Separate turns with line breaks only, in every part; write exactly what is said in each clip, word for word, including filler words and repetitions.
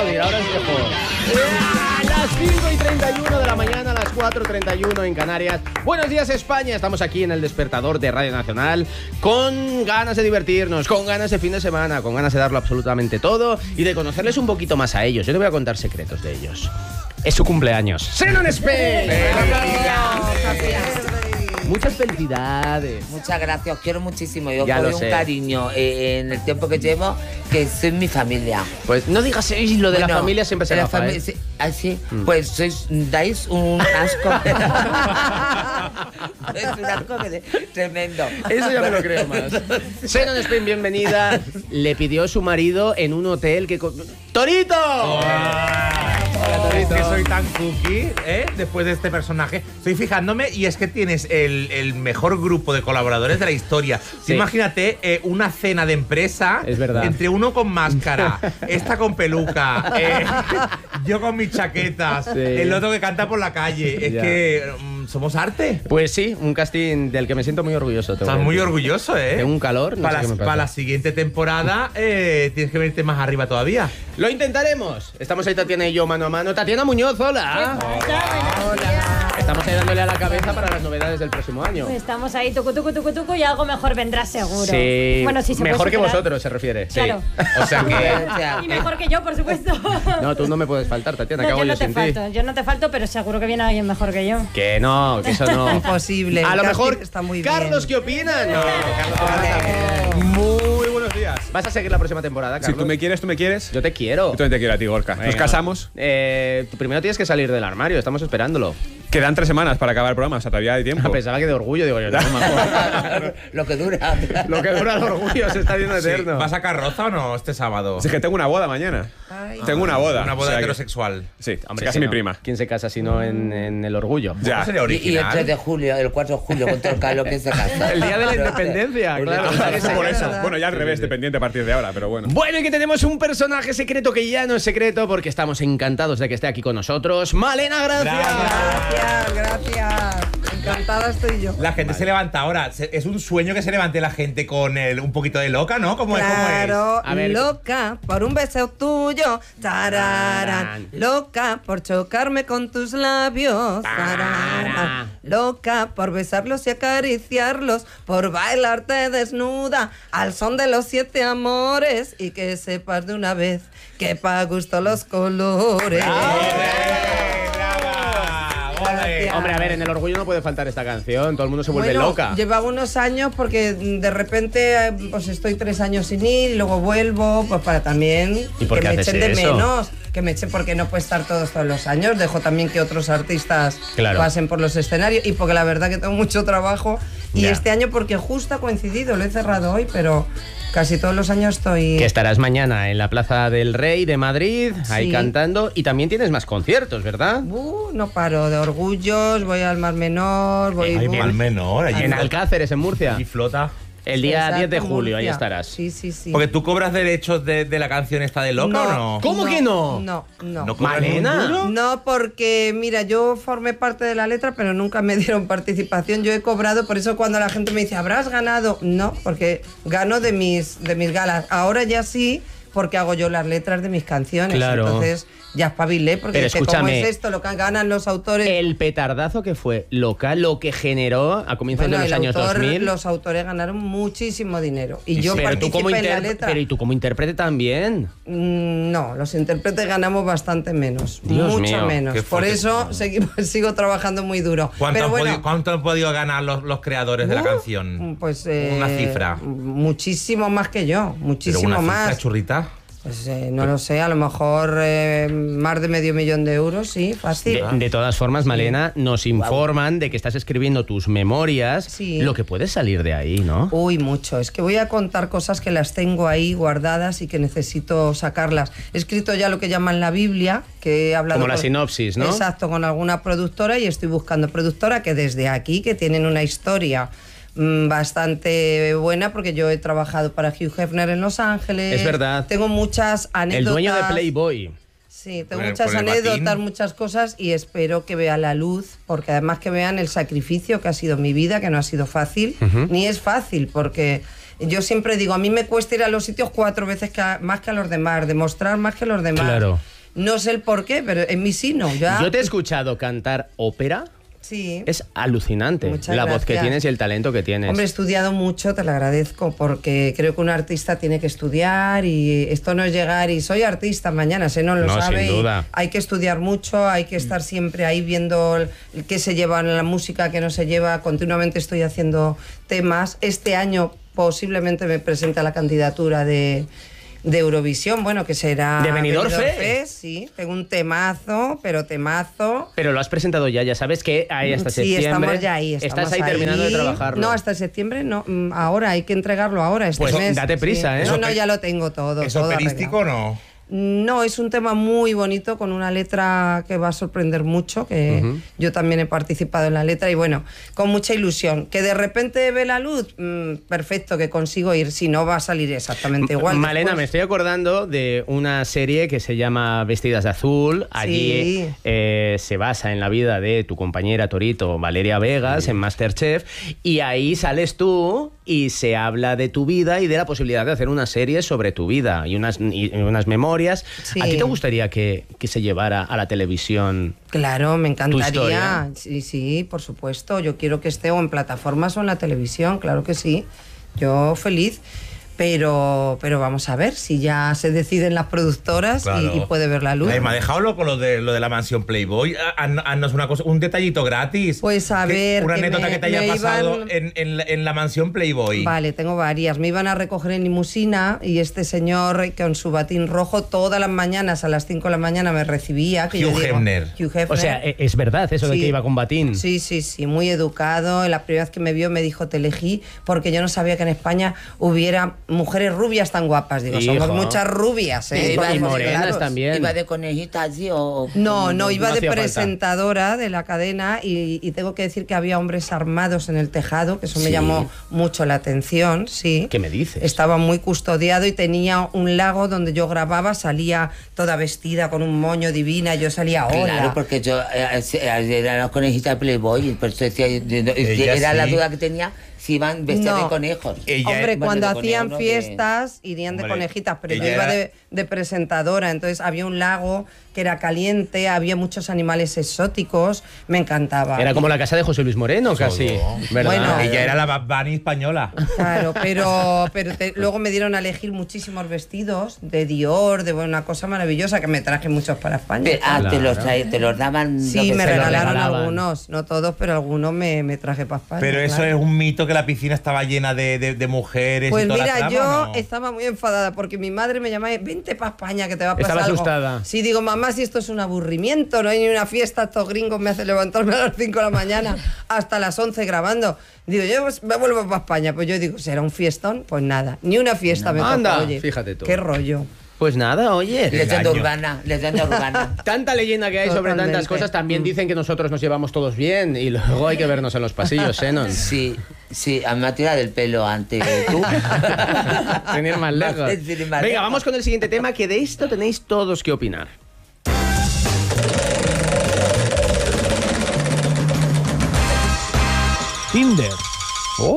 aplaudir, ahora es mejor. A las cinco y treinta y uno de la mañana, a las cuatro y treinta y uno en Canarias. Buenos días, España. Estamos aquí en el despertador de Radio Nacional con ganas de divertirnos, con ganas de fin de semana, con ganas de darlo absolutamente todo y de conocerles un poquito más a ellos. Yo te voy a contar secretos de ellos. Es su cumpleaños. ¡Xenon Space! Muchas felicidades.
Muchas gracias, os quiero muchísimo. Yo
Ya
os
lo
doy un
sé.
cariño eh, en el tiempo que llevo, que sois mi familia.
Pues no digas eso, lo de
Bueno,
la familia siempre se
de la
gafa,
fami-
¿eh?
sí, así,
Mm.
pues sois, dais un asco. Es un asco que de- tremendo.
Eso ya me lo creo más. Xenon Space, bienvenida. Le pidió su marido en un hotel que... co- ¡Torito!
Es que soy tan cookie, ¿eh? Después de este personaje. Estoy fijándome y es que tienes el, el mejor grupo de colaboradores de la historia.
Sí.
Imagínate eh, una cena de empresa.
Es verdad.
Entre uno con máscara, esta con peluca, eh, yo con mis chaquetas,
Sí.
el otro que canta por la calle. Es
Ya.
que mm, somos arte.
Pues sí, un casting del que me siento muy orgulloso. te voy
Estás
a
muy
decir.
orgulloso, ¿eh?
Tengo un calor, no
para,
sé qué me
la,
pasa.
para la siguiente temporada eh, tienes que venirte más arriba todavía.
Lo intentaremos. Estamos ahí Tatiana y yo mano a mano. Tatiana Muñoz, hola.
Hola.
Estamos ahí dándole a la cabeza para las novedades del próximo año.
Estamos ahí, tucu, tucu, tucu, tucu, y algo mejor vendrá seguro.
Sí,
Bueno, sí, se
mejor
puede
que
superar.
vosotros se refiere. Sí.
Claro.
O sea que...
O sea,
Y mejor que yo, por supuesto.
No, tú no me puedes faltar, Tatiana,
No,
¿qué hago
yo no
yo
te
sin
falto,
ti?
yo no te falto, pero seguro que viene alguien mejor que yo.
Que no, que eso no.
Imposible.
A lo
El
mejor,
casting está muy bien.
Carlos, ¿qué opinan? No, Carlos,
Muy buenos días.
¿vas a seguir la próxima temporada, Carlos?
Si tú me quieres, tú me quieres.
Yo te quiero.
Yo también te quiero a ti, Gorka. Nos
Venga.
casamos.
Eh, tú primero tienes que salir del armario, estamos esperándolo.
Quedan tres semanas para acabar el programa, o sea, todavía hay tiempo.
Pensaba que de orgullo, digo yo, no, mejor.
lo que dura.
Lo que dura el orgullo se está haciendo
Sí.
eterno.
¿Vas a carroza o no este sábado?
Es que tengo una boda mañana.
Ay.
Tengo una boda.
Una
o
boda
sea que-
heterosexual.
Sí,
Hombre,
se casa
sí,
mi
no.
prima.
¿Quién se casa si no en, en el orgullo?
Ya.
¿Cómo sería
Y, y el
original?
tres de julio, el cuatro de julio, con todo el calor que se casa.
El día de la independencia,
El
claro.
día de la
Eso por eso.
verdad.
Bueno, ya al revés, dependiente a partir de ahora, pero bueno.
Bueno, y que tenemos un personaje secreto que ya no es secreto porque estamos encantados de que esté aquí con nosotros. Malena, gracias.
Gracias, gracias. Encantada estoy yo.
La gente se levanta ahora. Se- Es un sueño que se levante la gente con el, un poquito de loca, ¿no? ¿Cómo es? ¿Cómo
Claro,
A ver.
loca por un beso tuyo, tararán. Loca por chocarme con tus labios, tararán. Loca por besarlos y acariciarlos, por bailarte desnuda al son de los siete amores y que sepas de una vez que pa' gusto los colores.
es? ¡Brava! ¡Ole!
Hombre, a ver, en el orgullo no puede faltar esta canción. Todo el mundo se vuelve
Bueno,
loca.
llevaba unos años porque de repente eh, pues estoy tres años sin ir y luego vuelvo pues para también
¿Y por
que
qué
me
haces
echen de
eso?
menos, que me echen porque no puede estar todos todos los años, dejo también que otros artistas
Claro.
pasen por los escenarios y porque la verdad que tengo mucho trabajo y
Ya.
este año porque justo ha coincidido, lo he cerrado hoy, pero casi todos los años estoy...
Que estarás mañana en la Plaza del Rey de Madrid, ahí
Sí.
cantando. Y también tienes más conciertos, ¿verdad?
Uh, no paro de orgullos, voy al Mar Menor, voy...
Ay,
voy-
mal menor. Allí
En
flo-
Alcáceres, en Murcia.
allí flota.
El día
Exacto,
diez de julio, ahí
Murcia.
estarás.
Sí, sí, sí.
Porque tú cobras derechos de, de la canción esta de loca o no.
¿Cómo que no?
No, no.
¿No cobras ni un
Malena.
duro?
No, porque mira, yo formé parte de la letra, pero nunca me dieron participación. Yo he cobrado, por eso cuando la gente me dice, ¿habrás ganado? No, porque gano de mis, de mis galas. Ahora ya sí, porque hago yo las letras de mis canciones.
Claro.
Entonces ya espabilé, porque
Pero
dije, ¿cómo
escúchame,
es esto? Lo que ganan los autores.
El petardazo que fue loca, lo que generó a comienzos
Bueno,
de los
el
años
autor-
dos mil.
Los autores ganaron muchísimo dinero. Y yo
pero, tú
participé
como
en la
inter-
letra.
pero y tú como intérprete también.
Mm, No, los intérpretes ganamos bastante menos,
Dios
mucho
mío,
menos.
qué
Por
fuerte.
eso seguimos, sigo trabajando muy duro.
¿Cuánto,
Pero
han
bueno,
podido, cuánto han podido ganar los, los creadores de la
uh,
canción?
Pues eh,
Una cifra.
Muchísimo más que yo,
Pero
muchísimo
una cifra,
más.
churrita.
Pues eh, no lo sé, a lo mejor eh, más de medio millón de euros, sí, fácil.
De, de todas formas, Malena, nos informan de que estás escribiendo tus memorias,
Sí.
lo que puede salir de ahí, ¿no?
Uy, mucho. Es que voy a contar cosas que las tengo ahí guardadas y que necesito sacarlas. He escrito ya lo que llaman la Biblia, que he hablado
Como la
con-
sinopsis, ¿no?
Exacto, con alguna productora y estoy buscando productora que desde aquí, que tienen una historia mm, bastante buena, porque yo he trabajado para Hugh Hefner en Los Ángeles.
Es verdad.
Tengo muchas anécdotas.
El dueño de Playboy.
Sí, tengo
Con el-
muchas
con el
anécdotas,
batín.
muchas cosas y espero que vea la luz, porque además que vean el sacrificio que ha sido mi vida, que no ha sido fácil,
Ujú.
ni es fácil, porque Yo siempre digo, a mí me cuesta ir a los sitios cuatro veces que a- más que a los demás, demostrar más que los demás.
Claro.
No sé el por qué, pero en mí sí, no. Ya,
Yo te he escuchado cantar ópera.
Sí.
Es alucinante
Muchas
la voz que
gracias.
tienes y el talento que tienes.
Hombre, he estudiado mucho, te lo agradezco, porque creo que un artista tiene que estudiar y esto no es llegar y soy artista mañana, si no lo
No,
sabe.
sin
y
duda.
hay que estudiar mucho, hay que estar siempre ahí viendo el- qué se lleva en la música, qué no se lleva. Continuamente estoy haciendo temas. Este año posiblemente me presente a la candidatura de... de Eurovisión, bueno, que será...
¿De Benidorm Fest?
Sí, tengo un temazo, pero temazo.
Pero lo has presentado ya, ya sabes que hay hasta
Sí,
septiembre.
estamos ya ahí. Estamos
Estás ahí, terminando de trabajarlo.
No, hasta septiembre no. mm, Ahora hay que entregarlo ahora, este
Pues
mes.
date prisa, ¿eh?
No,
Eso
no,
pe-
ya lo tengo todo.
¿Es
todo
operístico o
arreglado.
no?
No, es un tema muy bonito con una letra que va a sorprender mucho, que
Ujú.
yo también he participado en la letra y bueno, con mucha ilusión. Que de repente ve la luz, mm, perfecto, que consigo ir, si no va a salir exactamente igual.
Malena,
después.
me estoy acordando de una serie que se llama Vestidas de Azul. Allí
Sí.
eh, se basa en la vida de tu compañera Torito, Valeria Vegas, en Masterchef. Y ahí sales tú y se habla de tu vida y de la posibilidad de hacer una serie sobre tu vida y unas, y unas memorias.
Sí.
¿A ti te gustaría que, que se llevara a la televisión?
Claro, me
historia?
encantaría. Sí, sí, por supuesto. Yo quiero que esté o en plataformas o en la televisión, claro que sí. Yo feliz. Pero, pero vamos a ver si ya se deciden las productoras y-
Claro.
y, puede ver la luz.
Ay, me ha dejado loco lo de, lo de la mansión Playboy. Ha- haz- Haznos una cosa, un detallito gratis.
Pues a
Que-
ver,
Una
que
anécdota
me-
que te haya
me
pasado
iban-
en, en la, en la mansión Playboy.
Vale, tengo varias. Me iban a recoger en limusina y este señor con su batín rojo todas las mañanas a las cinco de la mañana me recibía. Que yo
Hugh
digo,
Hefner.
Hugh Hefner.
O sea, e- es verdad eso de
Sí.
que iba con batín.
Sí, sí, sí, muy educado. La primera vez que me vio me dijo, te elegí porque yo no sabía que en España hubiera mujeres rubias tan guapas. Digo,
Hijo.
somos muchas rubias, ¿eh?
Y
Vamos,
morenas
claros.
también.
¿Iba de conejita así o...?
No, no, iba
No
de
hacía falta.
presentadora de la cadena y, y tengo que decir que había hombres armados en el tejado, que eso me
Sí.
llamó mucho la atención, sí.
¿Qué me dices?
Estaba muy custodiado y tenía un lago donde yo grababa, salía toda vestida con un moño divina, yo salía hola.
Claro, porque yo eh, eh, era la conejita Playboy, y por eso decía, yo- yo- yo-
Ella
era la
sí.
duda que tenía si iban vestidas
No.
de conejos.
Ella-
Hombre,
Bueno,
cuando
de
hacían
conejo, ¿no? Que-
fiestas irían de
Hombre,
conejitas, pero yo
ella
iba
era-
de, de presentadora, entonces había un lago que era caliente, había muchos animales exóticos, me encantaba.
Era como la casa de José Luis Moreno, casi. ¿Verdad?
Bueno,
Ella era la Bad Bunny española.
Claro, pero, pero te- luego me dieron a elegir muchísimos vestidos de Dior, de bueno, una cosa maravillosa que me traje muchos para España.
Te- ah, te, los
Claro.
trae- te los daban... lo
Sí,
que
me
se los
regalaron
regalaban.
algunos, no todos, pero algunos me, me traje para España.
Pero eso
claro.
es un mito, que la piscina estaba llena de, de- de mujeres
Pues
y toda
mira,
la trama,
yo
¿no?
estaba muy enfadada porque mi madre me llamaba, vente para España que te va a pasar
Estaba
algo.
asustada.
Sí, digo, mamá, si esto es un aburrimiento, no hay ni una fiesta, estos gringos me hacen levantarme a las cinco de la mañana hasta las once grabando. Digo, yo pues, me vuelvo para España. Pues yo digo, ¿será un fiestón? Pues nada, ni una fiesta me tocó,
Anda,
oye.
fíjate tú.
Qué rollo.
Pues nada, oye.
Leyenda
engaño.
urbana, leyenda urbana.
Tanta leyenda que hay sobre
Totalmente.
tantas cosas, también
Mm.
dicen que nosotros nos llevamos todos bien y luego hay que vernos en los pasillos, Xenon.
Sí, sí, a mí me ha tirado del pelo antes que tú.
Sin ir más lejos.
Sin ir más
Venga,
lejos.
vamos con el siguiente tema, que de esto tenéis todos que opinar. Tinder. Oh.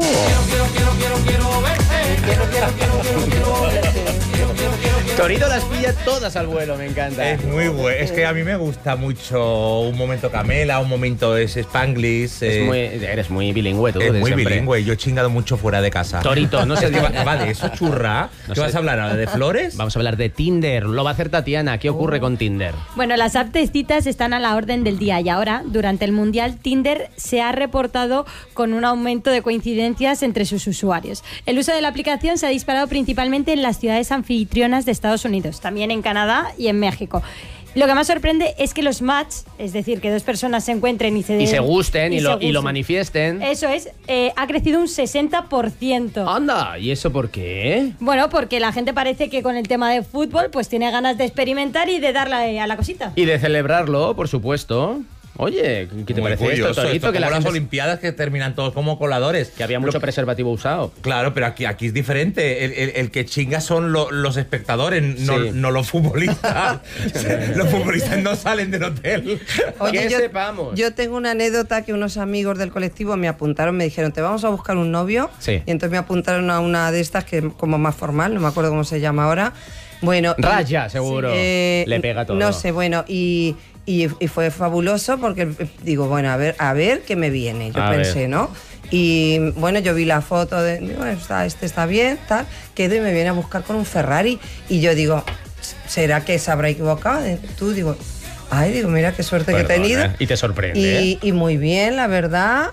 Torito las pilla todas al vuelo, me encanta.
Es muy bueno. Es que a mí me gusta mucho un momento Camela, un momento es Spanglish.
Es
eh,
muy- eres muy bilingüe tú.
es
de
muy
siempre.
bilingüe. Yo he chingado mucho fuera de casa.
Torito, no sé.
Es que va, va de eso, churra.
No
¿Qué
sé.
vas a hablar ahora? ¿De flores?
Vamos a hablar de Tinder. Lo va a hacer Tatiana. ¿Qué ocurre con Tinder?
Bueno, las apps de citas están a la orden del día y ahora, durante el Mundial, Tinder se ha reportado con un aumento de coincidencias entre sus usuarios. El uso de la aplicación se ha disparado principalmente en las ciudades anfitrionas de Estados Unidos, también en Canadá y en México. Lo que más sorprende es que los match, es decir, que dos personas se encuentren y se,
Y se gusten y,
y
lo,
se
y lo
gusten.
manifiesten.
Eso es, eh, ha crecido un sesenta por ciento.
Anda, ¿y eso por qué?
Bueno, porque la gente parece que con el tema de fútbol pues tiene ganas de experimentar y de darle a la cosita.
Y de celebrarlo, por supuesto. Oye, ¿qué te
Muy
parece
curioso,
esto, Torito?
esto
Que la
como las
gente-
Olimpiadas que terminan todos como colores.
que había mucho
Lo-
preservativo usado.
Claro, pero aquí, aquí es diferente. El, el- el que chinga son lo- los espectadores, no,
Sí.
no los futbolistas. Los futbolistas no salen del hotel.
Que
yo,
sepamos.
yo tengo una anécdota que unos amigos del colectivo me apuntaron, me dijeron, te vamos a buscar un novio.
Sí.
Y entonces me apuntaron a una de estas que como más formal, no me acuerdo cómo se llama ahora. Bueno, y-
Raya, seguro.
eh,
Le pega todo.
No sé, bueno, y, y, y fue fabuloso porque eh, digo, bueno, a ver, a ver qué me viene. Yo
A
pensé,
ver.
¿no? Y bueno, yo vi la foto de, digo, bueno, está, este está bien, tal, quedo y me viene a buscar con un Ferrari. Y yo digo, ¿será que se habrá equivocado? Tú digo, ay, digo, mira qué suerte que he
Perdona,
tenido.
¿eh? Y te sorprende,
Y,
¿eh?
y muy bien, la verdad.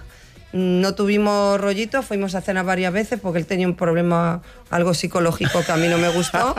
No tuvimos rollito, fuimos a cenar varias veces porque él tenía un problema algo psicológico que a mí no me gustó,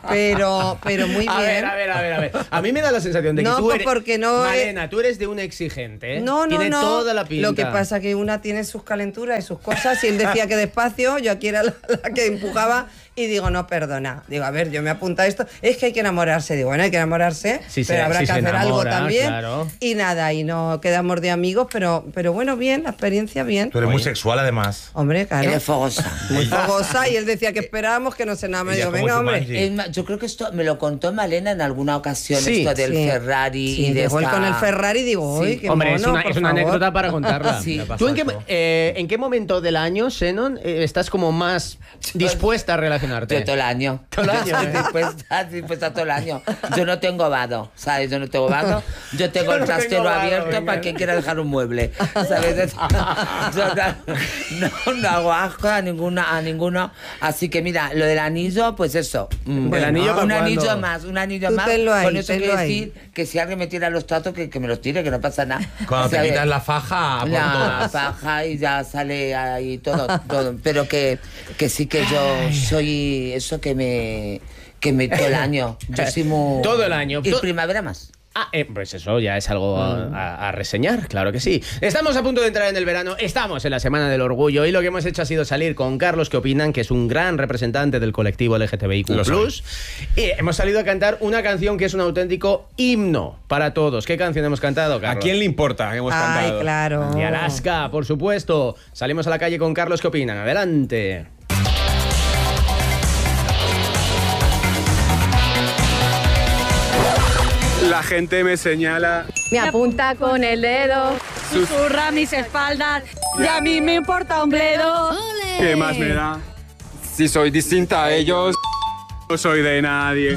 pero, pero muy bien.
A ver, a ver, a ver, a ver. A mí me da la sensación de que
No,
tú
pues
eres...
porque no he-
Malena, tú eres de un exigente, ¿eh?
No, no,
Tiene
no.
toda la pinta.
Lo que pasa que una tiene sus calenturas y sus cosas y él decía que despacio, yo aquí era la, la que empujaba y digo, no, perdona. Digo, a ver, yo me apunto a esto. Es que hay que enamorarse. Digo, bueno, hay que enamorarse,
Sí, se-
pero habrá
sí
que
se
hacer algo
enamora,
también.
claro.
Y nada, y no quedamos de amigos, pero, pero bueno, bien, la experiencia bien.
Tú eres muy
Oye.
sexual, además.
Hombre, claro.
Eres fogosa.
Muy fogosa y él decía que esperábamos que no se nada. Me
Ella
digo,
como
venga,
Jumanji.
hombre.
Es más, yo creo que esto me lo contó Malena en alguna ocasión,
Sí,
esto del
Sí.
Ferrari
Sí,
y de
llegó él
esta-
con el Ferrari y digo, uy,
Sí.
qué
Hombre,
mono,
es una,
por
es una
favor.
anécdota para contarla.
Sí.
Me ha
¿Tú en qué,
pasado.
eh, en qué momento del año, Shannon, eh, estás como más dispuesta a relacionarte?
Yo todo el año.
Todo el año,
Yo estoy
¿eh?
dispuesta, dispuesta todo el año. Yo no tengo vado, ¿sabes? Yo no tengo vado. Yo tengo
Yo
el
no tengo
trastero
vado,
abierto
venga.
para quien quiera dejar un mueble, ¿sabes? Yo no, no, no hago asco a ninguna, a ninguno. Así que mira, lo del anillo, pues eso. mm,
¿El anillo para
un
cuándo?
anillo más, un anillo
Tú
más.
tenlo ahí,
Con eso
tenlo
quiero
ahí.
decir que si alguien me tira los tratos, que, que me los tire, que no pasa nada.
Cuando te
¿Sabes?
quitas la faja, por
La
todas.
paja y ya sale ahí todo, todo. Pero que, que sí que yo soy eso que me que me todo el año. Yo soy muy
Todo el año.
Y
To-
primavera más.
Ah, eh, pues eso ya es algo a, a- a reseñar, claro que sí. Estamos a punto de entrar en el verano, estamos en la Semana del Orgullo y lo que hemos hecho ha sido salir con Carlos, que opinan que es un gran representante del colectivo L G T B I Q
Lo
plus. Y hemos salido a cantar una canción que es un auténtico himno para todos. ¿Qué canción hemos cantado,
¿A
Carlos?
quién le importa que hemos
Ay,
cantado?
claro.
Y Alaska, por supuesto. Salimos a la calle con Carlos, ¿qué opinan? Adelante.
La gente me señala.
Me apunta con el dedo, susurra mis espaldas y a mí me importa un bledo.
¿Qué más me da? Si soy distinta a ellos, no soy de nadie.